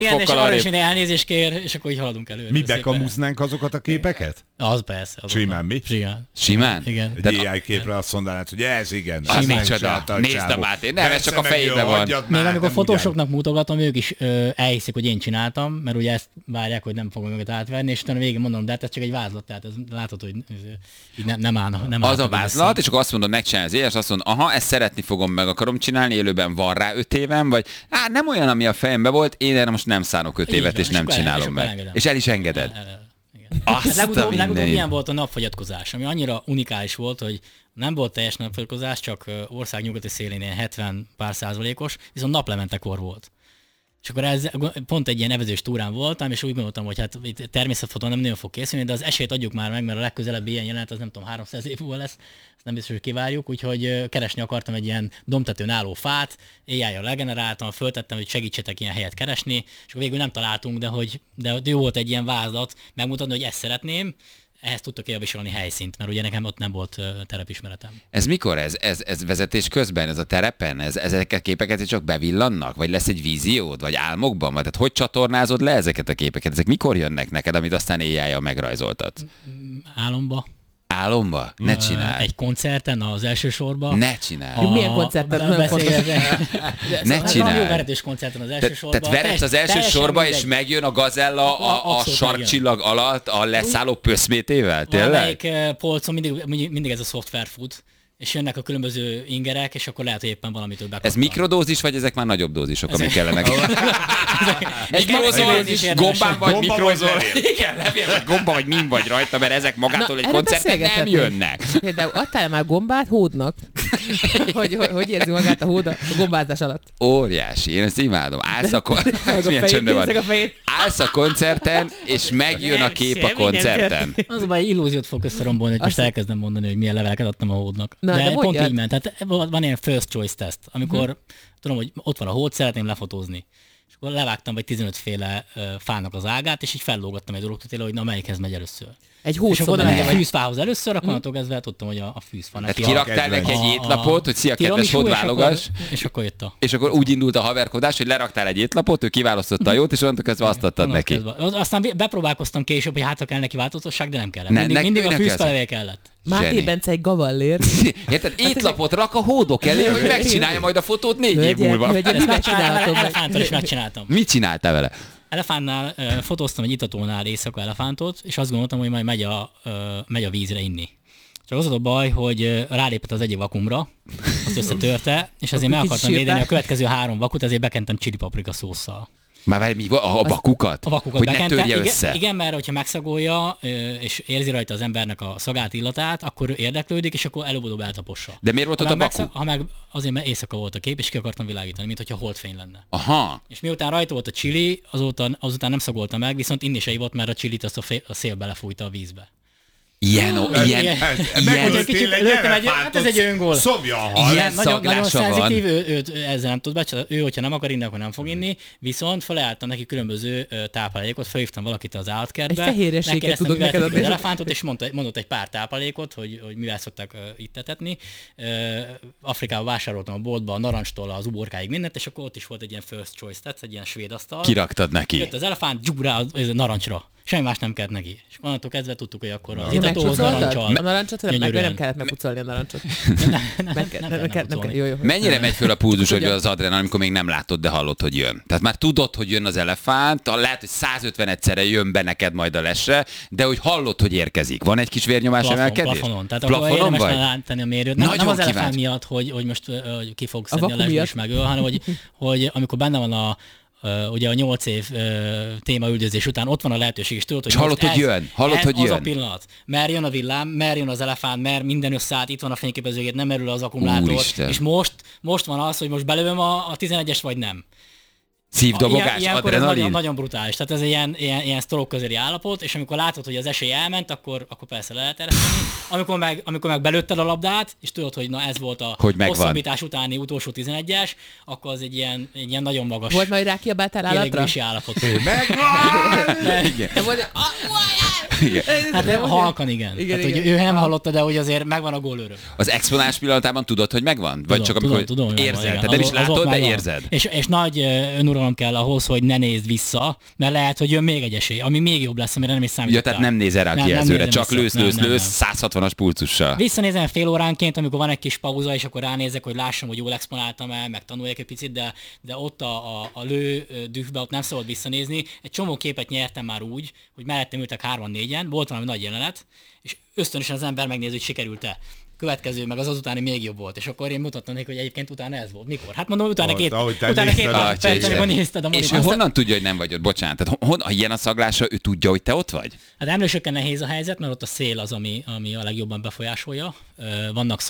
Igen, és arra is elnézést kér, és akkor így haladunk előre. Mi bekamuznánk azokat a képeket? Az persze. Simán mi? Simán? Igen. Egy AI képre azt mondanád, hogy ez igen. Az micsoda. Nézd a Máté. Nem, ez csak a fejében van. Még amikor fotósoknak mutogatom, ők is elhiszik, hogy én csináltam, mert ugye ezt várják, hogy nem fogom őket átverni, és utána végén mondom, de hát ez csak egy vázlat, tehát ez látod, hogy így nem állna. Az a vázlat, és akkor azt mondod, megcsinálni az és azt mondod, aha, ezt szeretni fogom, meg akarom csinálni, élőben van rá 5 évem, vagy nem olyan, ami a fejemben volt, én erre most nem szánok 5 évet, és nem csinálom meg. És el is engeded. Legutóbb ilyen volt a napfogyatkozás, ami annyira unikális volt, hogy nem volt teljes napfogyatkozás, csak ország nyugati szélén ilyen 70 pár százalékos, viszont naplementekor volt. És akkor pont egy ilyen evezős túrán voltam, és úgy gondoltam, hogy hát természetfotón nem nagyon fog készülni, de az esélyt adjuk már meg, mert a legközelebbi ilyen jelenet az nem tudom 300 év múlva lesz, ezt nem biztos, hogy kivárjuk, úgyhogy keresni akartam egy ilyen domtetőn álló fát, AI-jal legeneráltam, föltettem, hogy segítsetek ilyen helyet keresni, és akkor végül nem találtunk, de jó volt egy ilyen vázlat, megmutatni, hogy ezt szeretném. Ehhez tudtok javasolni helyszínt, mert ugye nekem ott nem volt terepismeretem. Ez mikor? Ez vezetés közben? Ez a terepen? Ezek a képeket csak bevillannak? Vagy lesz egy víziód? Vagy álmokban? Vagy tehát hogy csatornázod le ezeket a képeket? Ezek mikor jönnek neked, amit aztán AI-jal megrajzoltat? Álomba. Álomba? Ne csináld. Egy koncerten az első sorban. Ne csináld. Milyen koncerten? Ne csináld. Jó veretős koncerten az első sorban. Tehát veretsz az első sorba, és megjön a gazella a sarkcsillag alatt a leszálló pöszmétével? Tényleg? Valamelyik polcon mindig ez a szoftver fut. És jönnek a különböző ingerek, és akkor lehet, hogy éppen valamitől bekaptam. Ez mikrodózis, vagy ezek már nagyobb dózisok, amik kellenek? Mikrozol, gombán vagy mikrozol. Igen, levél, vagy gomba, vagy min vagy rajta, mert ezek magától egy koncerten nem jönnek. Például adtál már gombát hódnak? hogy érzi magát a hód a gombázás alatt? Óriási, én ezt imádom. Állsz a koncerten, és megjön a kép a koncerten. Az a baj, illúziót fog összerombolni, hogy most elkezdem mondani, hogy milyen leveleket adtam a hódnak. De pont így ment. Tehát van ilyen first choice test, amikor tudom, hogy ott van a hód, szeretném lefotózni. És akkor levágtam vagy 15 féle fának az ágát, és így fellógattam egy dologtól, hogy na melyikhez megy először. Egy hód. És akkor oda mentem a fűzfához először, akkor onnantól kezdve tudtam, hogy a fűzfa. Hát kiraktál neki egy étlapot, hogy szia, kedves hód, válogass. És akkor jött És akkor úgy indult a haverkodás, hogy leraktál egy étlapot, ő kiválasztotta a jót, és onnantól kezdve azt adtad neki. Aztán bepróbálkoztam később, hogy hátra kell neki változatosság, de nem kellett. Mindig a fűzfelevé kellett. Máté Bence egy gavallér. Érted? Étlapot rak a hódok elé, hogy megcsinálja majd a fotót 4 év múlva. Elefánttal is megcsináltam. Mit csináltál vele? Elefántnál fotóztam egy itatónál éjszaka elefántot, és azt gondoltam, hogy majd megy a vízre inni. Csak az a baj, hogy rálépett az egyik vakumra, azt összetörte, és azért meg akartam védeni a következő 3 vakut, ezért bekentem chili paprika szósszal. Már a vakukat? A vakukat hogy bekente, ne törje össze. Igen, mert hogyha megszagolja, és érzi rajta az embernek a szagát, illatát, akkor ő érdeklődik, és akkor előbb-utóbb eltapossa. De miért volt ott a vaku? Azért, mert éjszaka volt a kép, és ki akartam világítani, mint hogyha holdfény lenne. Aha. És miután rajta volt a chili, azután nem szagolta meg, viszont inni se ivott, mert a chilit azt a szél belefújta a vízbe. Ez egy öngól. Szomja a hal. Ilyen nagyon szenzitív, van. ő ezzel nem tud be, ő, hogyha nem akar inni, akkor nem fog inni, viszont felajánlottam neki különböző táplálékot, felhívtam valakit az állatkertbe. Egy fehérjeséget tudok neked adni. Az elefántot, és mondott egy pár táplálékot, hogy mivel szokták itt etetni. Afrikában vásároltam a boltba a narancstól az uborkáig mindent, és akkor ott is volt egy ilyen first choice, tehát egy ilyen svéd asztal. Kiraktad neki. Jött az elefánt, rá a narancsra. Semmi más nem kellett neki. És onnantól kezdve tudtuk, hogy akkor az itatóhoz narancsal. A narancsot nem kellett megpucolni a narancsot. Mennyire megy föl a pulzus, hogy az adrenalin, amikor még nem látod, de hallod, hogy jön? Tehát már tudod, hogy jön az elefánt, lehet, hogy 150 egyszerre jön be neked majd a lesre, de hogy hallod, hogy érkezik. Van egy kis vérnyomás emelkedés? Plafonon. Tehát akkor érdemes látni a mérőt. Nem az elefánt miatt, hogy most ki fog szedni a lesből is megöl, hanem hogy amikor benne van ugye a 8 év témaüldözés után ott van a lehetőség, és tudod, hogy hallod, hogy jön. Az a pillanat. Mer jön a villám, mer jön az elefánt, mer minden összeállt, itt van a fényképezőgép, nem merül az akkumulátor. Úristen. És most van az, hogy most belövöm a 11-es vagy nem. Szívdobogás, adrenalin. Ez nagyon brutális. Tehát ez egy ilyen stroke közeli állapot, és amikor látod, hogy az esély elment, akkor persze le lehet ereszteni. Amikor meg belőtted a labdát, és tudod, hogy na ez volt a hosszabbítás utáni utolsó 11-es, akkor az egy ilyen nagyon magas. Volt majd rákiabáltál állatra? Állapot. Megvan! Igen. Igen. Hát halkan igen. Igen, Tehát, igen. hogy ő nem hallotta, de hogy azért megvan a gólőrök. Az exponálás pillanatában tudod, hogy megvan? Vagy csak amikor tudom, érzed? igen. Tehát nem is Az látod, ott de megvan. érzed. És nagy önuralom kell ahhoz, hogy ne nézd vissza, mert lehet, hogy jön még egy esély, ami még jobb lesz, amire nem is számítottál. Ja, tehát nem nézel rá a Nem kijelzőre, nézem csak vissza. lősz 160-as pulcussal. Visszanézem fél óránként, amikor van egy kis pauza, és akkor ránézek, hogy lássam, hogy jól exponáltam-e, meg tanuljak egy picit, de ott a lő dühbe ott nem szabad visszanézni. Egy csomó képet nyertem már úgy, hogy mellettem ültek 3-4-en, volt valami nagy jelenet, és ösztönösen az ember megnézi, hogy sikerült-e. Következő, meg az utáni még jobb volt, és akkor én mutattam neki, hogy egyébként utána ez volt. Mikor? Hát mondom, utána két percen, amikor nézted a És ő monitort. honnan tudja, hogy nem vagy ott? Bocsánat, tehát ha ilyen a szaglása, ő tudja, hogy te ott vagy? Hát emlősökkel nehéz a helyzet, mert ott a szél az, ami a legjobban befolyásolja. Vannak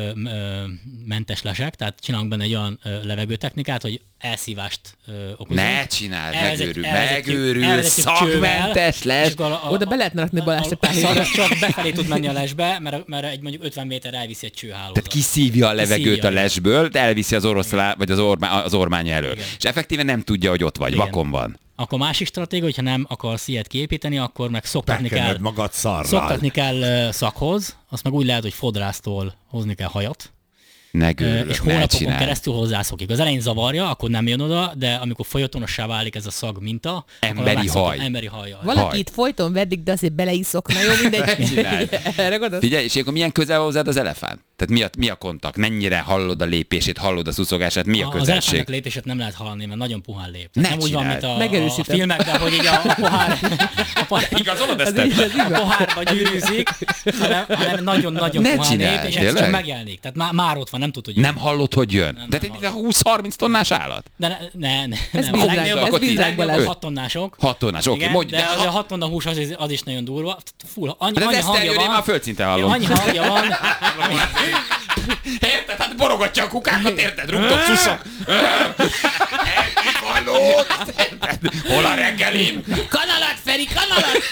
szagmentes lesek, tehát csinálunk benne egy olyan levegőtechnikát, hogy elszívást okozunk. Ne csináld, megőrül, szagmentes les. Oda be lehetne rakni Balázs egy pár hétre. Csak befelé tud menni a lesbe, mert egy mondjuk 50 méter elviszi egy csőhálózat. Tehát kiszívja a levegőt Kiszívja, a lesből, de elviszi az oroszlá, vagy az ormány elől. Igen. És effektíven nem tudja, hogy ott vagy, Igen. vakon van. Akkor másik stratégia, hogyha nem akarsz ilyet kiépíteni, akkor meg szoktatni Bekened magad szarral. Szoktatni kell szakhoz, azt meg úgy lehet, hogy fodrásztól hozni kell hajat, Ne gőrülök, és ne hónapokon csináld. keresztül hozzászokik. Az elején zavarja, akkor nem jön oda, de amikor folytonossá válik ez a szag minta, Emberi akkor megszokja. haj. Emberi hajjal. Valaki itt folyton veddik, de azért beleiszok. Na jó, mindegy. Csináld. Erre gondolsz? Figyelj, és akkor milyen közel hozzád az elefánt? Tehát mi a kontakt? Mennyire hallod a lépését, hallod a szuszogását? Mi a Az közelség? elefántnak lépését nem lehet hallani, mert nagyon puhán lép. Ne Nem úgy van, mint csináld. a Megerősítem. filmekben, hogy így a pohár... Igazolod Ez így, ez a igaz. pohárba gyűrűzik, hanem nagyon-nagyon Ne puhán csináld, lép, és ez tényleg? csak megjelenik. Tehát már ott van, nem tud, hogy Nem hallod, hogy jön. De nem te 20-30 tonnás állat. De ne. Ez nem. vízlág, Legnagyobb- ez vízlág, legnagyobb Balázs. 6 tonnások. 6 tonnás, oké, Igen, mondj. de az a 6 tonna hús az is nagyon durva. Full, annyi De az hangja Esztergőnél már a van. földszinten hallom. Annyi hangja van. Érted? Hát borogatja a kukákat, érted? Rúgtok, szuszok. Elkifallott. Hol a reggelim? Kanalat, Feri, kanalat!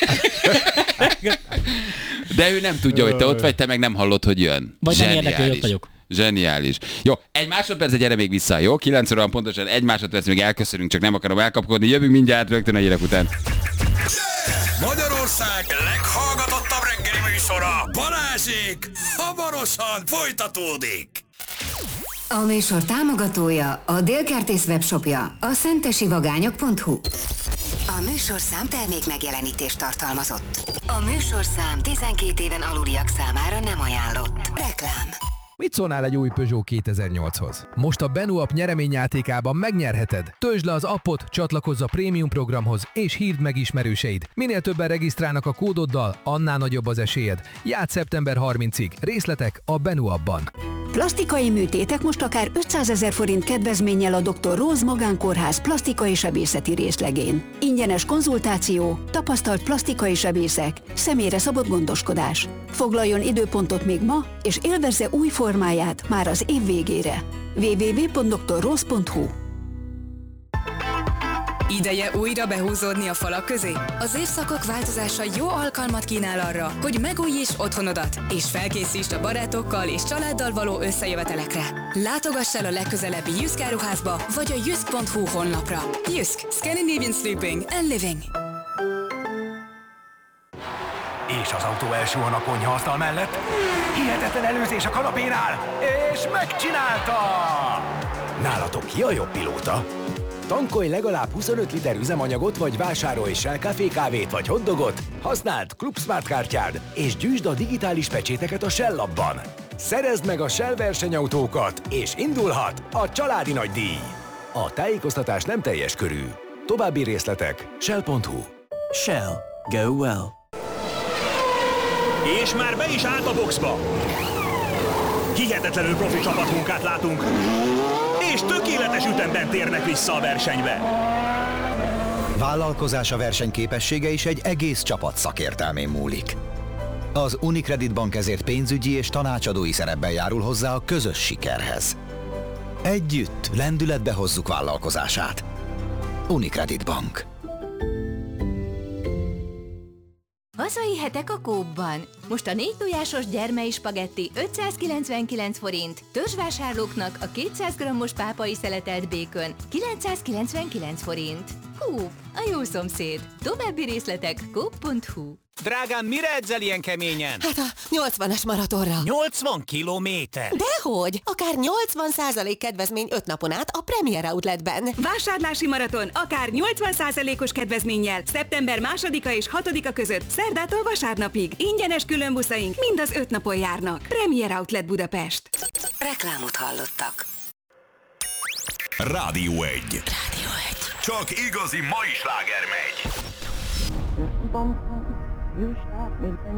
De ő nem tudja, hogy te ott vagy, te meg nem hallod, hogy jön. Vagy nem érdekel, hogy ott vagyok. Zseniális. Jó, egy másodperc, gyere még vissza, jó? 9 óra van pontosan, egy másodperc, még elköszönünk, csak nem akarom elkapkodni. Jövünk mindjárt rögtön a hírek után. Magyarország leghallgatottabb reggeli műsora, Balázsék, hamarosan folytatódik. A műsor támogatója a Délkertész webshopja, a szentesivagányok.hu. A műsorszám termék megjelenítést tartalmazott. A műsorszám 12 éven aluliak számára nem ajánlott. Reklám. Mit szólnál egy új Peugeot 2008-hoz? Most a Benu app nyereményjátékában megnyerheted. Töltsd le az appot, csatlakozz a prémium programhoz, és hívd meg ismerőseid. Minél többen regisztrálnak a kódoddal, annál nagyobb az esélyed. Játsz szeptember 30-ig. Részletek a Benu appban. Plastikai műtétek most akár 500 000 forint kedvezménnyel a Dr. Rose Magánkórház plastikai sebészeti részlegén. Ingyenes konzultáció, tapasztalt plastikai sebészek, személyre szabott gondoskodás. Foglaljon időpontot még ma, és élvezze új formáját már az év végére. www.drrose.hu. Ideje újra behúzódni a falak közé? Az évszakok változása jó alkalmat kínál arra, hogy megújíts otthonodat, és felkészítsd a barátokkal és családdal való összejövetelekre. Látogass el a legközelebbi Jysk áruházba, vagy a jysk.hu honlapra. Jysk. Scandinavian Sleeping and Living. És az autó elsúlyog a konyhaasztal mellett. Hihetetlen előzés a kanapénál, és megcsinálta! Nálatok ki a jobb pilóta? Tankolj legalább 25 liter üzemanyagot, vagy vásárolj Shell Café kávét vagy hotdogot, használd Club Smart kártyád, és gyűjtsd a digitális pecséteket a Shell appban. Szerezd meg a Shell versenyautókat, és indulhat a családi nagydíj. A tájékoztatás nem teljes körű. További részletek shell.hu. Shell. Go well. És már be is állt a boxba. Hihetetlenül profi csapatmunkát látunk, és tökéletes ütemben térnek vissza a versenybe. Vállalkozása versenyképessége is egy egész csapat szakértelmén múlik. Az Unicredit Bank ezért pénzügyi és tanácsadói szerepben járul hozzá a közös sikerhez. Együtt lendületbe hozzuk vállalkozását. Unicredit Bank. Hazai hetek a Coopban. Most a 4 tojásos gyermei spagetti 599 forint, törzsvásárlóknak a 200 g-os pápai szeletelt békön 999 forint. Coop, a jó szomszéd. További részletek coop.hu. Drágám, mire edzel ilyen keményen? Hát a 80-as maratonra. 80 kilométer? Dehogy! Akár 80% kedvezmény 5 napon át a Premier Outletben. Vásárlási maraton akár 80%-os kedvezménnyel szeptember 2-a és 6-a között szerdától vasárnapig. Ingyenes különbuszaink mind az 5 napon járnak. Premier Outlet Budapest. Reklámot hallottak. Rádió 1. Csak igazi mai sláger megy.